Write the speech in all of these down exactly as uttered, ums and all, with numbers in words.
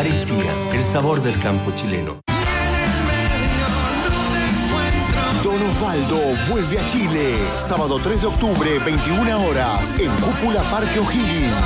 Aristía, el sabor del campo chileno. Don Osvaldo vuelve a Chile. Sábado tres de octubre, veintiuna horas, en Cúpula Parque O'Higgins.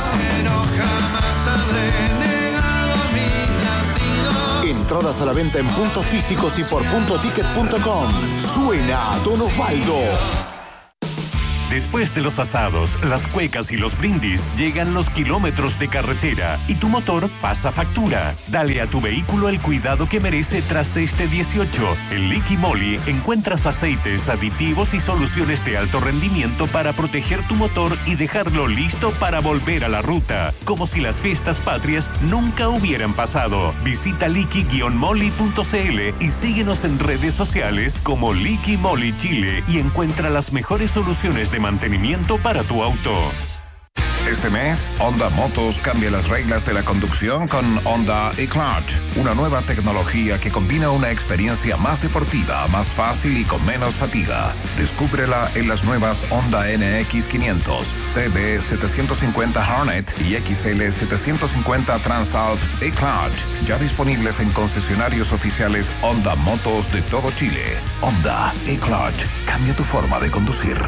Entradas a la venta en puntos físicos y por punto ticket punto com. Suena Don Osvaldo. Después de los asados, las cuecas y los brindis, llegan los kilómetros de carretera y tu motor pasa factura. Dale a tu vehículo el cuidado que merece tras este dieciocho. En Liqui Moly encuentras aceites, aditivos y soluciones de alto rendimiento para proteger tu motor y dejarlo listo para volver a la ruta. Como si las fiestas patrias nunca hubieran pasado. Visita liqui guion moly punto c l y síguenos en redes sociales como Liqui Moly Chile y encuentra las mejores soluciones de mantenimiento para tu auto. Este mes, Honda Motos cambia las reglas de la conducción con Honda eClutch, una nueva tecnología que combina una experiencia más deportiva, más fácil y con menos fatiga. Descúbrela en las nuevas Honda N X quinientos, C B setecientos cincuenta Hornet y X L setecientos cincuenta Transalp eClutch, ya disponibles en concesionarios oficiales Honda Motos de todo Chile. Honda eClutch, cambia tu forma de conducir.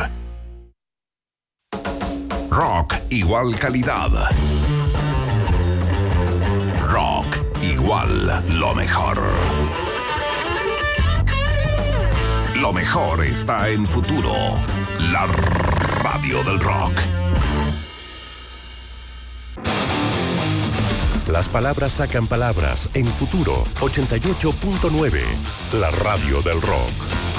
Rock igual calidad. Rock igual lo mejor. Lo mejor está en Futuro, la radio del rock. Las palabras sacan palabras en Futuro ochenta y ocho punto nueve, la radio del rock.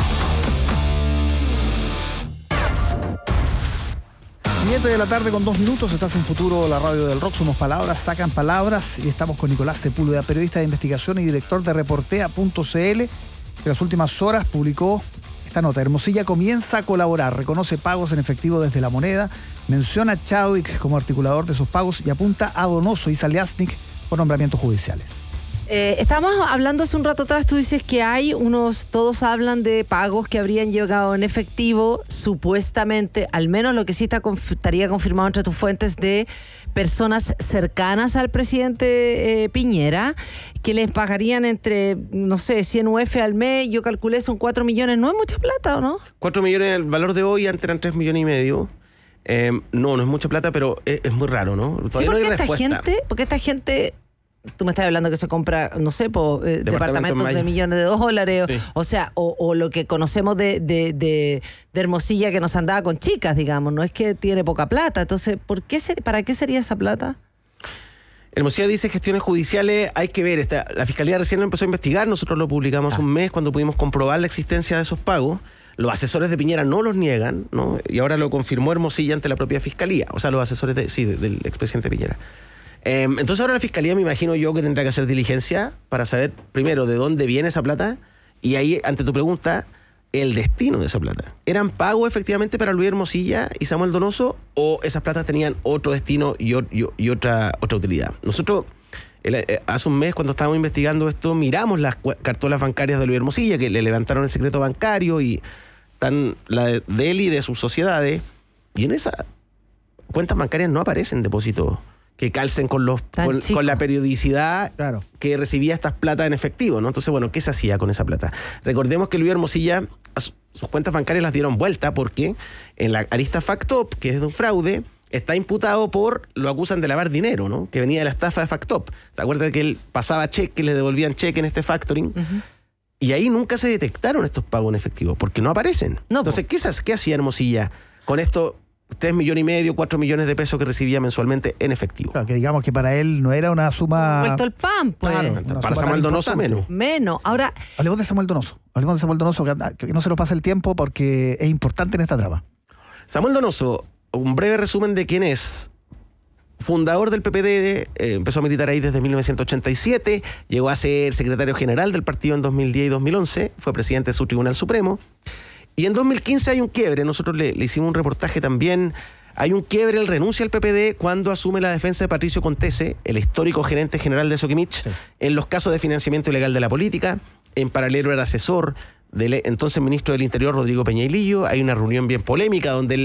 siete de la tarde con dos minutos, estás en Futuro, la radio del rock. Somos palabras, sacan palabras, y estamos con Nicolás Sepúlveda, periodista de investigación y director de Reportea punto c l, que en las últimas horas publicó esta nota. Hermosilla comienza a colaborar, reconoce pagos en efectivo desde La Moneda, menciona a Chadwick como articulador de sus pagos y apunta a Donoso y Saliasnik por nombramientos judiciales. Eh, estábamos hablando hace un rato atrás, tú dices que hay unos, todos hablan de pagos que habrían llegado en efectivo, supuestamente, al menos lo que sí está, estaría confirmado entre tus fuentes, de personas cercanas al presidente eh, Piñera, que les pagarían entre, no sé, cien U F al mes. Yo calculé, son cuatro millones, ¿no es mucha plata o no? cuatro millones, el valor de hoy antes eran tres millones y medio. Eh, no, no es mucha plata, pero es, es muy raro, ¿no? Todavía sí, porque no hay esta respuesta. gente, porque esta gente... Tú me estás hablando que se compra, no sé, po, eh, Departamento departamentos de millones de dólares, sí. o, o sea, o, o lo que conocemos de, de, de, de Hermosilla, que nos andaba con chicas, digamos, no es que tiene poca plata. Entonces, ¿por qué ser, ¿para qué sería esa plata? Hermosilla dice gestiones judiciales, hay que ver, esta, la Fiscalía recién lo empezó a investigar, nosotros lo publicamos ah. un mes cuando pudimos comprobar la existencia de esos pagos. Los asesores de Piñera no los niegan, ¿no? Y ahora lo confirmó Hermosilla ante la propia Fiscalía, o sea, los asesores de, sí, del expresidente Piñera. Eh, entonces ahora la Fiscalía, me imagino yo, que tendrá que hacer diligencia para saber primero de dónde viene esa plata y ahí, ante tu pregunta, el destino de esa plata. ¿Eran pagos efectivamente para Luis Hermosilla y Samuel Donoso o esas platas tenían otro destino y, y, y otra, otra utilidad? Nosotros el, eh, hace un mes, cuando estábamos investigando esto, miramos las cartolas bancarias de Luis Hermosilla, que le levantaron el secreto bancario, y están la de, de él y de sus sociedades, y en esas cuentas bancarias no aparecen depósitos que calcen con los con, con la periodicidad claro. que recibía estas plata en efectivo, ¿no? Entonces, bueno, ¿qué se hacía con esa plata? Recordemos que Luis Hermosilla, sus cuentas bancarias las dieron vuelta porque en la arista Factop, que es de un fraude, está imputado por, lo acusan de lavar dinero, ¿no? Que venía de la estafa de Factop. ¿Te acuerdas que él pasaba cheque, le devolvían cheque en este factoring? Uh-huh. Y ahí nunca se detectaron estos pagos en efectivo, porque no aparecen. No, Entonces, ¿qué, ¿qué hacía Hermosilla con esto? Tres millones y medio, cuatro millones de pesos que recibía mensualmente en efectivo. Claro, que digamos que para él no era una suma... Vuelto el pan, pues. Claro, para Samuel Donoso menos. Menos. Ahora... Hablemos de Samuel Donoso. Hablemos de Samuel Donoso, que, que no se nos pase el tiempo porque es importante en esta trama. Samuel Donoso, un breve resumen de quién es. Fundador del P P D, eh, empezó a militar ahí desde mil novecientos ochenta y siete, llegó a ser secretario general del partido en dos mil diez y dos mil once, fue presidente de su Tribunal Supremo. Y en dos mil quince hay un quiebre, nosotros le, le hicimos un reportaje también, hay un quiebre, él renuncia al P P D cuando asume la defensa de Patricio Contese, el histórico gerente general de Soquimich, sí. en los casos de financiamiento ilegal de la política. En paralelo era asesor del entonces ministro del Interior, Rodrigo Peña y Lillo. Hay una reunión bien polémica donde él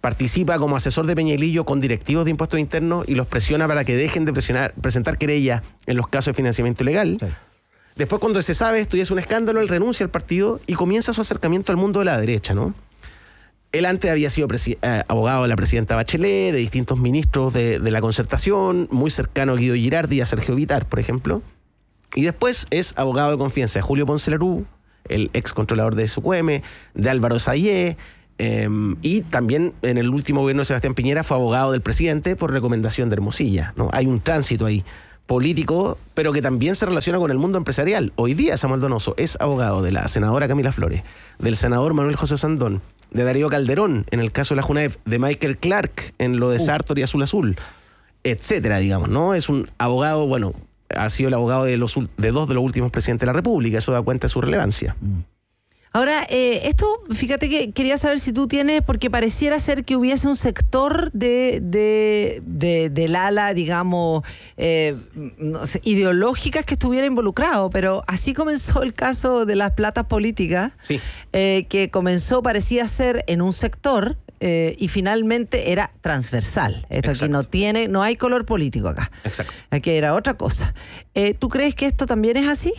participa como asesor de Peñalillo con directivos de impuestos internos y los presiona para que dejen de presionar, presentar querellas en los casos de financiamiento ilegal. Sí. Después, cuando se sabe esto y es un escándalo, él renuncia al partido y comienza su acercamiento al mundo de la derecha, ¿no? Él antes había sido presi- eh, abogado de la presidenta Bachelet, de distintos ministros de, de la Concertación, muy cercano a Guido Girardi y a Sergio Vitar, por ejemplo. Y después es abogado de confianza de Julio Ponce Lerú, el ex controlador de S U C M, de Álvaro Sayé, eh, y también en el último gobierno de Sebastián Piñera fue abogado del presidente por recomendación de Hermosilla, ¿no? Hay un tránsito ahí político, pero que también se relaciona con el mundo empresarial. Hoy día Samuel Donoso es abogado de la senadora Camila Flores, del senador Manuel José Sandón, de Darío Calderón, en el caso de la Junaef, de Michael Clark, en lo de uh. Sartor y Azul Azul, etcétera, digamos, ¿no? Es un abogado, bueno, ha sido el abogado de, los, de dos de los últimos presidentes de la República, eso da cuenta de su relevancia. Mm. Ahora, eh, esto, fíjate que quería saber si tú tienes, porque pareciera ser que hubiese un sector de, de, de del ala, digamos, eh, no sé, ideológicas que estuviera involucrado, pero así comenzó el caso de las platas políticas, sí. eh, que comenzó, parecía ser en un sector, eh, y finalmente era transversal. Esto Exacto. aquí no tiene, no hay color político acá. Exacto. Aquí era otra cosa. Eh, ¿Tú crees que esto también es así?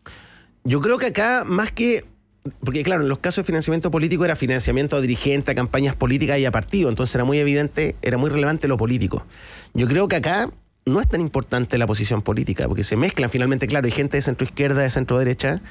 Yo creo que acá, más que... Porque claro, en los casos de financiamiento político era financiamiento a dirigentes, a campañas políticas y a partidos, entonces era muy evidente, era muy relevante lo político. Yo creo que acá no es tan importante la posición política, porque se mezclan finalmente, claro, hay gente de centro izquierda, de centro derecha,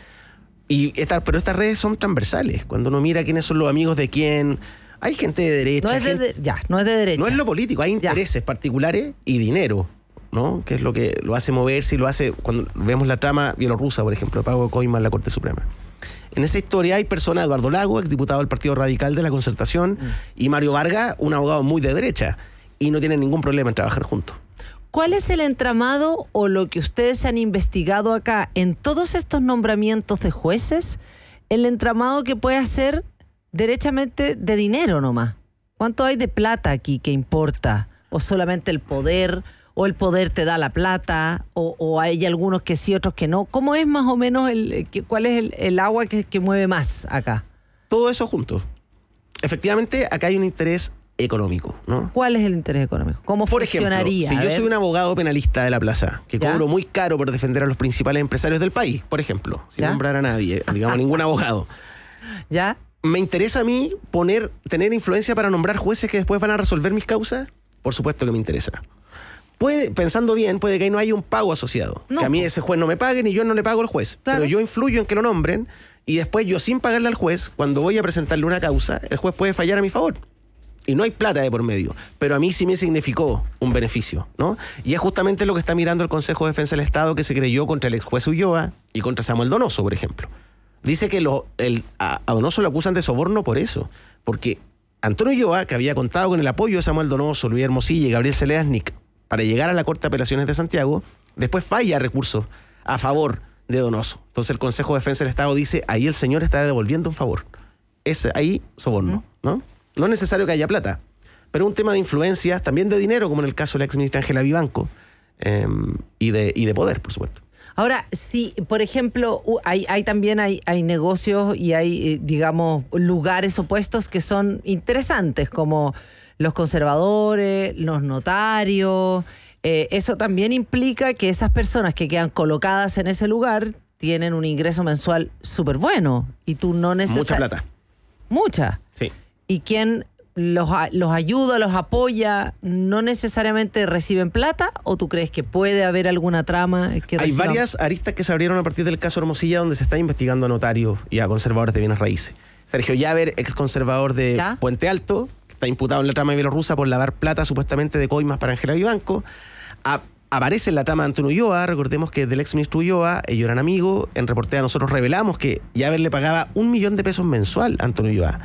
y esta, pero estas redes son transversales. Cuando uno mira quiénes son los amigos de quién, hay gente de derecha. No es de, gente, de, ya, no es de derecha. No es lo político, hay intereses ya. particulares y dinero, ¿no? Que es lo que lo hace moverse y lo hace, cuando vemos la trama bielorrusa, por ejemplo, pago de coimas en la Corte Suprema. En esa historia hay personas, Eduardo Lago, exdiputado del Partido Radical de la Concertación, mm. y Mario Vargas, un abogado muy de derecha, y no tienen ningún problema en trabajar juntos. ¿Cuál es el entramado o lo que ustedes han investigado acá en todos estos nombramientos de jueces? El entramado que puede hacer derechamente de dinero nomás. ¿Cuánto hay de plata aquí que importa? ¿O solamente el poder? ¿O el poder te da la plata? ¿O, o hay algunos que sí, otros que no? ¿Cómo es más o menos, el, cuál es el, el agua que, que mueve más acá? Todo eso junto. Efectivamente, acá hay un interés económico, ¿no? ¿Cuál es el interés económico? ¿Cómo por funcionaría? Ejemplo, si yo soy un abogado penalista de la plaza, que ¿ya? cobro muy caro por defender a los principales empresarios del país, por ejemplo, sin ¿ya? nombrar a nadie, digamos, ningún abogado. ¿Ya? ¿Me interesa a mí poner, tener influencia para nombrar jueces que después van a resolver mis causas? Por supuesto que me interesa. Puede, pensando bien, puede que ahí no haya un pago asociado. No. Que a mí ese juez no me pague ni yo no le pago al juez. Claro. Pero yo influyo en que lo nombren y después yo sin pagarle al juez, cuando voy a presentarle una causa, el juez puede fallar a mi favor. Y no hay plata de por medio. Pero a mí sí me significó un beneficio, ¿no? Y es justamente lo que está mirando el Consejo de Defensa del Estado, que se creyó contra el ex juez Ulloa y contra Samuel Donoso, por ejemplo. Dice que lo, el, a, a Donoso lo acusan de soborno por eso. Porque Antonio Ulloa, que había contado con el apoyo de Samuel Donoso, Luis Hermosilla y Gabriel Zelaznik para llegar a la Corte de Apelaciones de Santiago, después falla recursos a favor de Donoso. Entonces el Consejo de Defensa del Estado dice, ahí el señor está devolviendo un favor. Es ahí soborno, ¿no? No es necesario que haya plata, pero un tema de influencias, también de dinero, como en el caso de la exministra Ángela Vivanco, eh, y, de, y de poder, por supuesto. Ahora, si, por ejemplo, hay, hay también hay, hay negocios y hay, eh, digamos, lugares opuestos que son interesantes, como los conservadores, los notarios. Eh, eso también implica que esas personas que quedan colocadas en ese lugar tienen un ingreso mensual súper bueno y tú no necesitas... Mucha plata. Mucha. Sí. Y quien los, los ayuda, los apoya, ¿no necesariamente reciben plata? ¿O tú crees que puede haber alguna trama que Hay reciban? varias aristas que se abrieron a partir del caso Hermosilla, donde se está investigando a notarios y a conservadores de bienes raíces. Sergio Llaver, ex conservador de ¿Ya? Puente Alto, que está imputado en la trama bielorrusa por lavar plata supuestamente de coimas para Ángela Vivanco. A, aparece en la trama de Antonio Ulloa, recordemos que del ex ministro Ulloa, ellos eran amigos. En Reportea nosotros revelamos que Llaver le pagaba un millón de pesos mensual a Antonio Ulloa.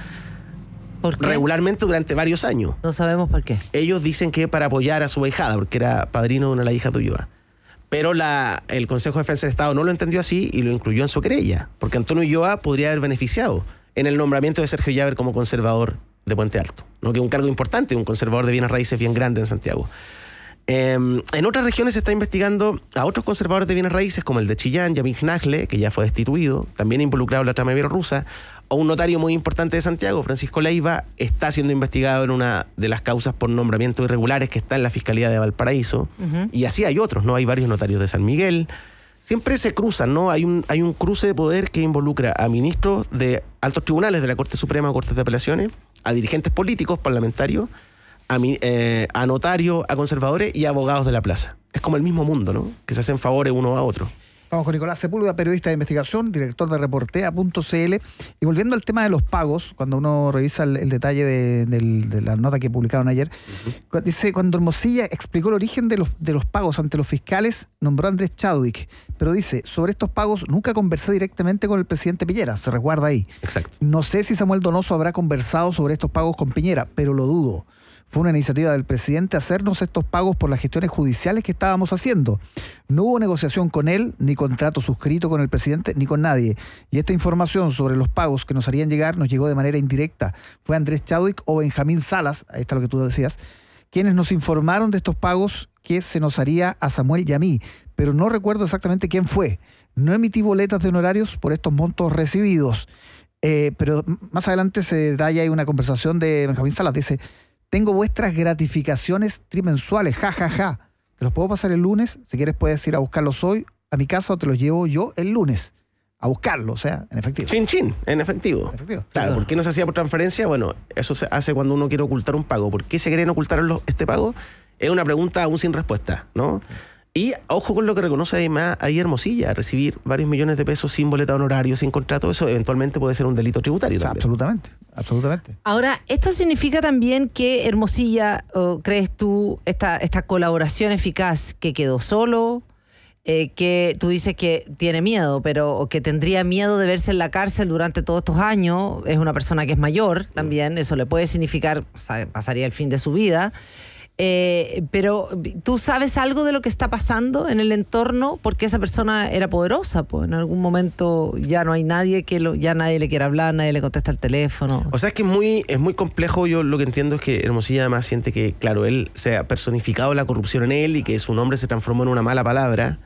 ¿Por qué? Regularmente durante varios años. No sabemos por qué. Ellos dicen que para apoyar a su ahijada, porque era padrino de una de las hijas de Ulloa. Pero la, el Consejo de Defensa del Estado no lo entendió así y lo incluyó en su querella, porque Antonio Ulloa podría haber beneficiado en el nombramiento de Sergio Llaver como conservador de Puente Alto, ¿no? Que es un cargo importante, un conservador de bienes raíces bien grande en Santiago. Eh, en otras regiones se está investigando a otros conservadores de bienes raíces, como el de Chillán, Yamil Nagle, que ya fue destituido, también involucrado en la trama bielorrusa, o un notario muy importante de Santiago, Francisco Leiva, está siendo investigado en una de las causas por nombramientos irregulares que está en la Fiscalía de Valparaíso. Uh-huh. Y así hay otros, ¿no? Hay varios notarios de San Miguel. Siempre se cruzan, ¿no? Hay un, hay un cruce de poder que involucra a ministros de altos tribunales de la Corte Suprema o Cortes de Apelaciones, a dirigentes políticos, parlamentarios, a, eh, a notarios, a conservadores y a abogados de la plaza. Es como el mismo mundo, ¿no? Que se hacen favores uno a otro. Vamos con Nicolás Sepúlveda, periodista de investigación, director de reportea punto c l. Y volviendo al tema de los pagos, cuando uno revisa el, el detalle de, de, de la nota que publicaron ayer, uh-huh. dice, cuando Hermosilla explicó el origen de los, de los pagos ante los fiscales, nombró a Andrés Chadwick. Pero dice, sobre estos pagos nunca conversé directamente con el presidente Piñera, se resguarda ahí. Exacto. No sé si Samuel Donoso habrá conversado sobre estos pagos con Piñera, pero lo dudo. Fue una iniciativa del presidente hacernos estos pagos por las gestiones judiciales que estábamos haciendo. No hubo negociación con él, ni contrato suscrito con el presidente, ni con nadie. Y esta información sobre los pagos que nos harían llegar nos llegó de manera indirecta. Fue Andrés Chadwick o Benjamín Salas, ahí está lo que tú decías, quienes nos informaron de estos pagos que se nos haría a Samuel y a mí. Pero no recuerdo exactamente quién fue. No emití boletas de honorarios por estos montos recibidos. Eh, pero más adelante se detalla ahí una conversación de Benjamín Salas. Dice... Tengo vuestras gratificaciones trimensuales, ja, ja, ja. ¿Te los puedo pasar el lunes? Si quieres puedes ir a buscarlos hoy a mi casa o te los llevo yo el lunes. A buscarlo, o sea, en efectivo. Chin, chin, en efectivo. En efectivo. Claro, claro. ¿Por qué no se hacía por transferencia? Bueno, eso se hace cuando uno quiere ocultar un pago. ¿Por qué se quieren ocultar los, este pago? Es una pregunta aún sin respuesta, ¿no? Y ojo con lo que reconoce además ahí Hermosilla, recibir varios millones de pesos sin boleta de honorario, sin contrato, eso eventualmente puede ser un delito tributario. O sea, absolutamente, absolutamente. Ahora, ¿esto significa también que Hermosilla, o crees tú, esta, esta colaboración eficaz, que quedó solo, eh, que tú dices que tiene miedo, pero o que tendría miedo de verse en la cárcel durante todos estos años, es una persona que es mayor también, eso le puede significar, o sea, pasaría el fin de su vida. Eh, pero ¿tú sabes algo de lo que está pasando en el entorno? Porque esa persona era poderosa, pues en algún momento ya no hay nadie que lo, ya nadie le quiere hablar, nadie le contesta el teléfono. O sea, es que es muy, es muy complejo. Yo lo que entiendo es que Hermosilla además siente que, claro, él se ha personificado la corrupción en él y que su nombre se transformó en una mala palabra.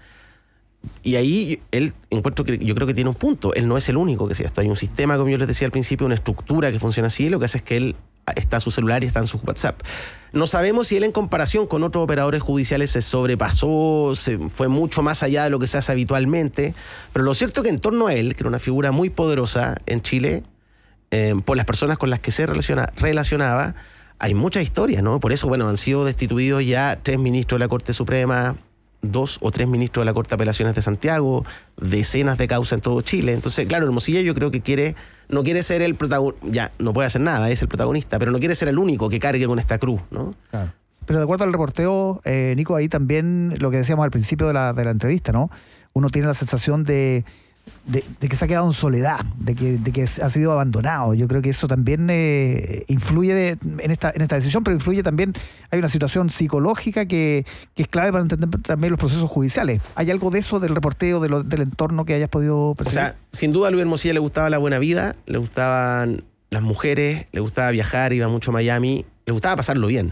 Y ahí él encuentro que yo creo que tiene un punto. Él no es el único que hace esto. Hay un sistema, como yo les decía al principio, una estructura que funciona así. Lo que hace es que él está en su celular y está en su WhatsApp. No sabemos si él en comparación con otros operadores judiciales se sobrepasó, se fue mucho más allá de lo que se hace habitualmente, pero lo cierto es que en torno a él, que era una figura muy poderosa en Chile, eh, por las personas con las que se relaciona, relacionaba, hay muchas historias, ¿no? Por eso, bueno, han sido destituidos ya tres ministros de la Corte Suprema, dos o tres ministros de la Corte de Apelaciones de Santiago, decenas de causas en todo Chile. Entonces, claro, Hermosilla yo creo que quiere, no quiere ser el protagonista, ya, no puede hacer nada, es el protagonista, pero no quiere ser el único que cargue con esta cruz, ¿no? Claro. Pero de acuerdo al reporteo, eh, Nico, ahí también lo que decíamos al principio de la, de la entrevista, ¿no? Uno tiene la sensación de, de, de que se ha quedado en soledad, de que, de que ha sido abandonado. Yo creo que eso también eh, influye de, en, esta, en esta decisión, pero influye también, hay una situación psicológica que, que es clave para entender también los procesos judiciales. ¿Hay algo de eso, del reporteo, de lo, del entorno que hayas podido percibir? O sea, sin duda a Luis Hermosilla le gustaba la buena vida, le gustaban las mujeres, le gustaba viajar, iba mucho a Miami, le gustaba pasarlo bien.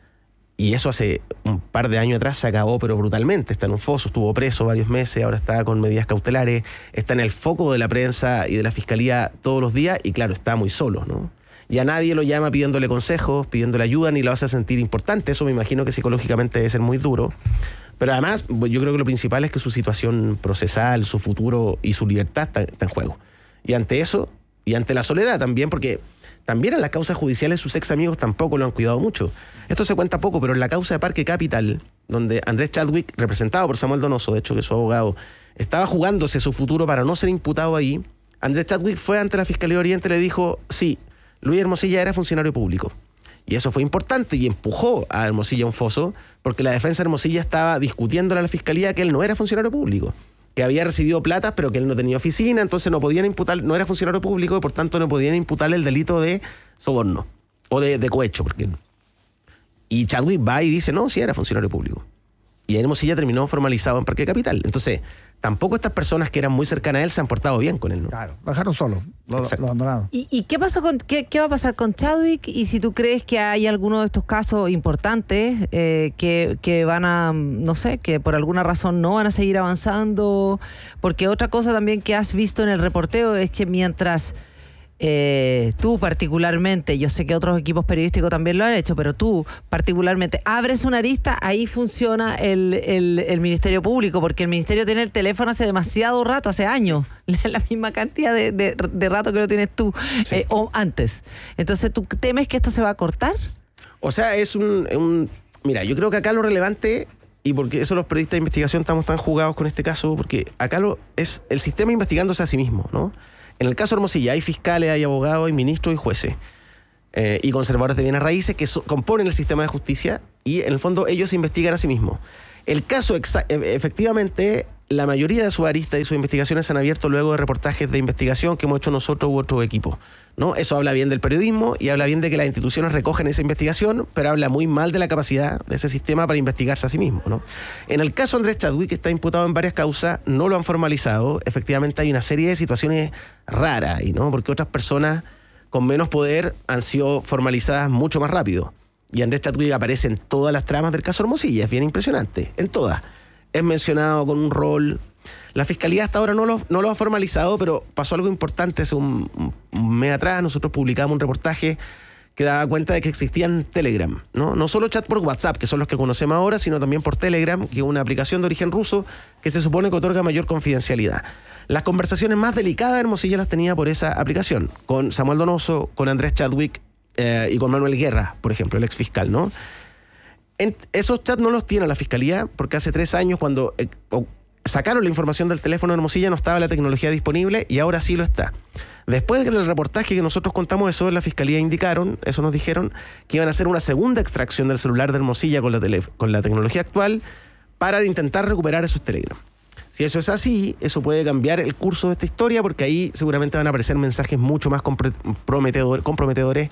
Y eso hace un par de años atrás se acabó, pero brutalmente. Está en un foso, estuvo preso varios meses, ahora está con medidas cautelares, está en el foco de la prensa y de la fiscalía todos los días y claro, está muy solo, ¿no? Ya nadie lo llama pidiéndole consejos, pidiéndole ayuda, ni lo hace sentir importante. Eso me imagino que psicológicamente debe ser muy duro. Pero además, yo creo que lo principal es que su situación procesal, su futuro y su libertad está, está en juego. Y ante eso, y ante la soledad también, porque también en las causas judiciales sus ex amigos tampoco lo han cuidado mucho. Esto se cuenta poco, pero en la causa de Parque Capital, donde Andrés Chadwick, representado por Samuel Donoso, de hecho que es su abogado, estaba jugándose su futuro para no ser imputado ahí, Andrés Chadwick fue ante la Fiscalía de Oriente y le dijo, sí, Luis Hermosilla era funcionario público. Y eso fue importante y empujó a Hermosilla a un foso, porque la defensa de Hermosilla estaba discutiéndole a la Fiscalía que él no era funcionario público, que había recibido plata, pero que él no tenía oficina, entonces no podían imputar, no era funcionario público y por tanto no podían imputarle el delito de soborno o de, de cohecho. Porque... Y Chadwick va y dice, no, sí era funcionario público. y Hermosilla terminó formalizado en Parque Capital. Entonces, tampoco estas personas que eran muy cercanas a él se han portado bien con él, ¿no? Claro, bajaron solo, lo, lo abandonaron. ¿Y, y qué pasó con qué, qué va a pasar con Chadwick? Y si tú crees que hay alguno de estos casos importantes eh, que, que van a, no sé, que por alguna razón no van a seguir avanzando, porque otra cosa también que has visto en el reporteo es que mientras eh, tú particularmente, yo sé que otros equipos periodísticos también lo han hecho, pero tú particularmente abres una arista, ahí funciona el, el, el Ministerio Público, porque el Ministerio tiene el teléfono hace demasiado rato, hace años, la misma cantidad de, de, de rato que lo tienes tú, sí. eh, o antes. Entonces, ¿tú temes que esto se va a cortar? O sea, es un, un... Mira, yo creo que acá lo relevante, y porque eso los periodistas de investigación estamos tan jugados con este caso, porque acá lo es el sistema investigándose a sí mismo, ¿no? En el caso de Hermosilla hay fiscales, hay abogados, hay ministros y jueces eh, y conservadores de bienes raíces que so, componen el sistema de justicia y en el fondo ellos se investigan a sí mismos. El caso, exa- efectivamente, la mayoría de sus aristas y sus investigaciones se han abierto luego de reportajes de investigación que hemos hecho nosotros u otro equipo, ¿no? Eso habla bien del periodismo y habla bien de que las instituciones recogen esa investigación, pero habla muy mal de la capacidad de ese sistema para investigarse a sí mismo, ¿no? En el caso de Andrés Chadwick, que está imputado en varias causas, no lo han formalizado. Efectivamente hay una serie de situaciones raras, ¿no? Porque otras personas con menos poder han sido formalizadas mucho más rápido. Y Andrés Chadwick aparece en todas las tramas del caso Hermosilla, es bien impresionante, en todas. Es mencionado con un rol. La Fiscalía hasta ahora no lo, no lo ha formalizado, pero pasó algo importante hace un, un mes atrás. Nosotros publicamos un reportaje que daba cuenta de que existían Telegram, ¿no? No solo chat por WhatsApp, que son los que conocemos ahora, sino también por Telegram, que es una aplicación de origen ruso que se supone que otorga mayor confidencialidad. Las conversaciones más delicadas de Hermosilla las tenía por esa aplicación, con Samuel Donoso, con Andrés Chadwick eh, y con Manuel Guerra, por ejemplo, el ex fiscal, ¿no? En, esos chats no los tiene la Fiscalía, porque hace tres años cuando eh, o, sacaron la información del teléfono de Hermosilla no estaba la tecnología disponible y ahora sí lo está. Después del reportaje que nosotros contamos eso, en la Fiscalía indicaron, eso nos dijeron, que iban a hacer una segunda extracción del celular de Hermosilla con la, tele, con la tecnología actual para intentar recuperar esos Telegram. Si eso es así, eso puede cambiar el curso de esta historia, porque ahí seguramente van a aparecer mensajes mucho más comprometedor, comprometedores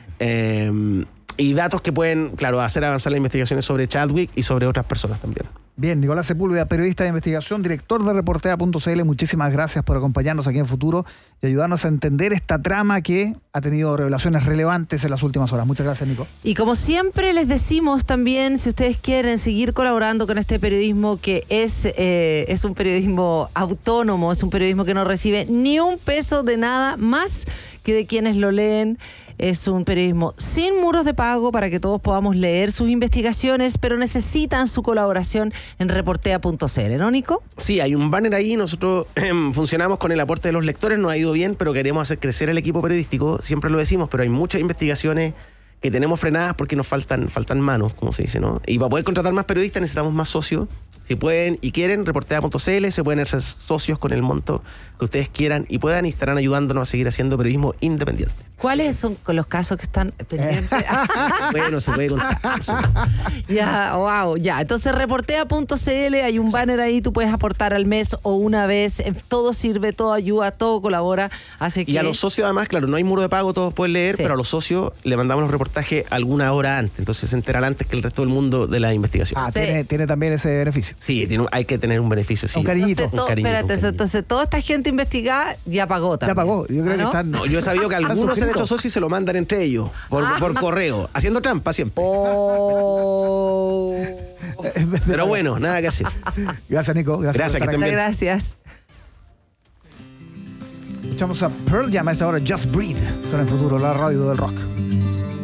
eh, y datos que pueden, claro, hacer avanzar las investigaciones sobre Chadwick y sobre otras personas también. Bien, Nicolás Sepúlveda, periodista de investigación, director de reportea punto c l, muchísimas gracias por acompañarnos aquí en Futuro y ayudarnos a entender esta trama que ha tenido revelaciones relevantes en las últimas horas. Muchas gracias, Nico. Y como siempre les decimos también, si ustedes quieren seguir colaborando con este periodismo que es, eh, es un periodismo autónomo, es un periodismo que no recibe ni un peso de nada más que de quienes lo leen. Es un periodismo sin muros de pago para que todos podamos leer sus investigaciones, pero necesitan su colaboración en reportea punto c l, ¿no, Nico? Sí, hay un banner ahí. Nosotros eh, funcionamos con el aporte de los lectores, nos ha ido bien, pero queremos hacer crecer el equipo periodístico. Siempre lo decimos, pero hay muchas investigaciones que tenemos frenadas porque nos faltan, faltan manos, como se dice, ¿no? Y para poder contratar más periodistas necesitamos más socios. Si pueden y quieren, reportea punto c l, se pueden hacer socios con el monto que ustedes quieran y puedan y estarán ayudándonos a seguir haciendo periodismo independiente. ¿Cuáles son los casos que están pendientes? Bueno, se puede contar. Ya, wow, ya. Entonces, reportea punto c l, hay un banner ahí, tú puedes aportar al mes o una vez. Todo sirve, todo ayuda, todo colabora. Hace que... Y a los socios, además, claro, no hay muro de pago, todos pueden leer, sí. Pero a los socios le mandamos los reportajes alguna hora antes. Entonces se enteran antes que el resto del mundo de la investigación. Ah, sí. tiene, tiene también ese beneficio. Sí, tiene, hay que tener un beneficio, sí. Un cariñito. Entonces, un to, cariñito, espérate, un cariñito. Entonces, toda esta gente investigada ya pagó también. Ya pagó. Yo creo ¿Ah, que no? están... No, yo he sabido que algunos se han hecho socios y se lo mandan entre ellos, por, Ah. por correo, haciendo trampa siempre. Oh. Pero bueno, nada que hacer. Gracias, Nico. Gracias, Gracias, que estén Muchas bien. gracias. Escuchamos a Pearl Jam a esta hora, Just Breathe, con el futuro, la radio del rock.